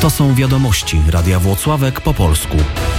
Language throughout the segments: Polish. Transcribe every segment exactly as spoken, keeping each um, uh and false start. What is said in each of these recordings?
To są wiadomości Radia Włocławek po polsku.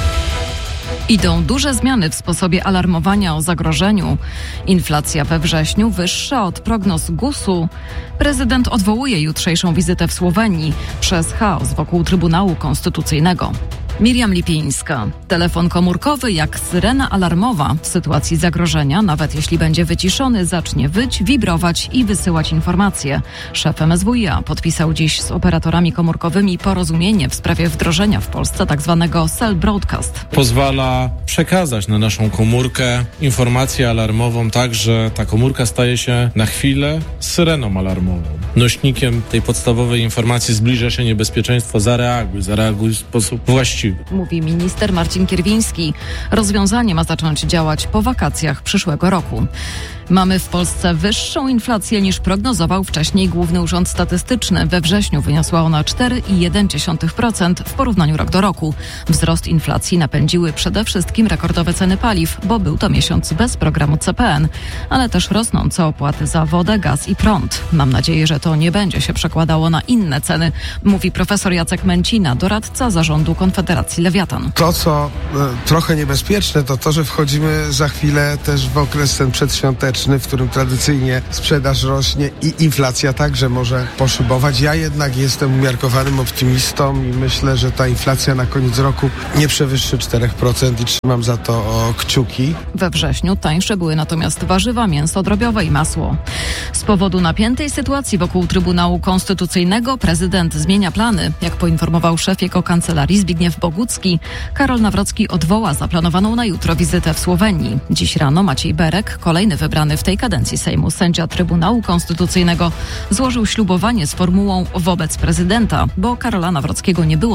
Idą duże zmiany w sposobie alarmowania o zagrożeniu. Inflacja we wrześniu wyższa od prognoz gusu. Prezydent odwołuje jutrzejszą wizytę w Słowenii przez chaos wokół Trybunału Konstytucyjnego. Miriam Lipińska. Telefon komórkowy jak syrena alarmowa. W sytuacji zagrożenia, nawet jeśli będzie wyciszony, zacznie wyć, wibrować i wysyłać informacje. Szef M S W i A podpisał dziś z operatorami komórkowymi porozumienie w sprawie wdrożenia w Polsce tzw. cell broadcast. Pozwala przekazać na naszą komórkę informację alarmową tak, że ta komórka staje się na chwilę syreną alarmową. Nośnikiem tej podstawowej informacji: zbliża się niebezpieczeństwo, zareaguj, zareaguj w sposób właściwy. Mówi minister Marcin Kierwiński. Rozwiązanie ma zacząć działać po wakacjach przyszłego roku. Mamy w Polsce wyższą inflację niż prognozował wcześniej Główny Urząd Statystyczny. We wrześniu wyniosła ona cztery przecinek jeden procent w porównaniu rok do roku. Wzrost inflacji napędziły przede wszystkim rekordowe ceny paliw, bo był to miesiąc bez programu C P N, ale też rosnące opłaty za wodę, gaz i prąd. Mam nadzieję, że to nie będzie się przekładało na inne ceny, mówi profesor Jacek Męcina, doradca zarządu Konfederacji Lewiatan. To, co e, trochę niebezpieczne, to to, że wchodzimy za chwilę też w okres ten przedświąteczny, w którym tradycyjnie sprzedaż rośnie i inflacja także może poszybować. Ja jednak jestem umiarkowanym optymistą i myślę, że ta inflacja na koniec roku nie przewyższy cztery procent i trzymam za to o kciuki. We wrześniu tańsze były natomiast warzywa, mięso drobiowe i masło. Z powodu napiętej sytuacji wokół Trybunału Konstytucyjnego prezydent zmienia plany. Jak poinformował szef jego kancelarii Zbigniew Bogucki, Karol Nawrocki odwoła zaplanowaną na jutro wizytę w Słowenii. Dziś rano Maciej Berek, kolejny wybrany w tej kadencji Sejmu sędzia Trybunału Konstytucyjnego, złożył ślubowanie z formułą wobec prezydenta, bo Karola Nawrockiego nie było